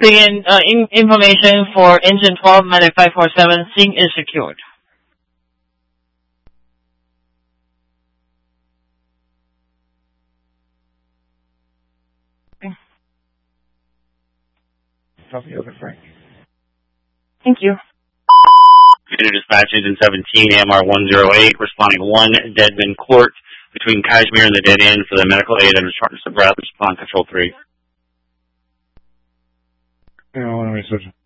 Begin information for engine 12, medic 547, scene is secured. Okay. Copy over, Frank. Thank you. Dispatch engine 17, AMR 108, responding 1, Deadman Court, between Kashmir and the dead end for the medical aid under shortness of breath, respond control 3. Yeah, I want to research.